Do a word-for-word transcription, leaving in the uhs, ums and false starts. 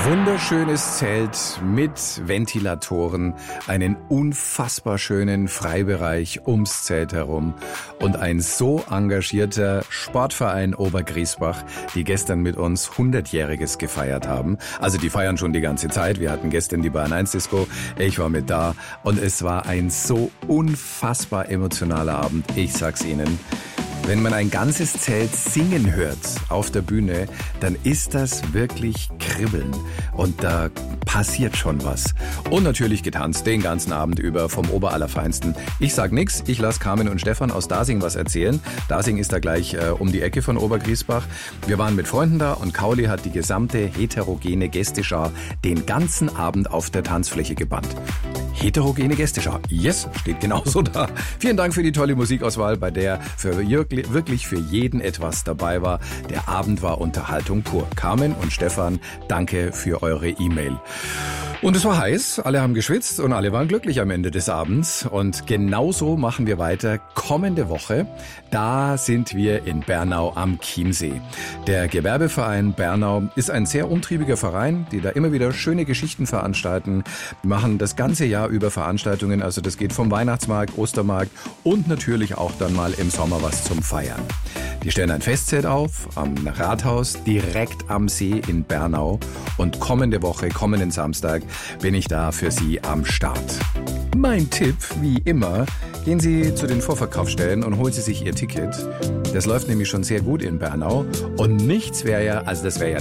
Wunderschönes Zelt mit Ventilatoren, einen unfassbar schönen Freibereich ums Zelt herum und ein so engagierter Sportverein Obergriesbach, die gestern mit uns hundertjähriges gefeiert haben. Also die feiern schon die ganze Zeit. Wir hatten gestern die Bayern eins Disco, ich war mit da und es war ein so unfassbar emotionaler Abend. Ich sag's Ihnen. Wenn man ein ganzes Zelt singen hört auf der Bühne, dann ist das wirklich Kribbeln und da passiert schon was. Und natürlich getanzt den ganzen Abend über vom Oberallerfeinsten. Ich sag nix, ich lasse Carmen und Stefan aus Dasing was erzählen. Dasing ist da gleich äh, um die Ecke von Obergriesbach. Wir waren mit Freunden da und Kauli hat die gesamte heterogene Gästeschar den ganzen Abend auf der Tanzfläche gebannt. Heterogene Gästeschar. Yes, steht genauso da. Vielen Dank für die tolle Musikauswahl, bei der für wirklich für jeden etwas dabei war. Der Abend war Unterhaltung pur. Carmen und Stefan, danke für eure E-Mail. Und es war heiß, alle haben geschwitzt und alle waren glücklich am Ende des Abends. Und genauso machen wir weiter kommende Woche. Da sind wir in Bernau am Chiemsee. Der Gewerbeverein Bernau ist ein sehr umtriebiger Verein, die da immer wieder schöne Geschichten veranstalten. Wir machen das ganze Jahr über Veranstaltungen, also das geht vom Weihnachtsmarkt, Ostermarkt und natürlich auch dann mal im Sommer was zum Feiern. Die stellen ein Festzelt auf am Rathaus direkt am See in Bernau und kommende Woche, kommenden Samstag bin ich da für Sie am Start. Mein Tipp, wie immer, gehen Sie zu den Vorverkaufsstellen und holen Sie sich Ihr Ticket. Das läuft nämlich schon sehr gut in Bernau und nichts wäre ja, also das wäre ja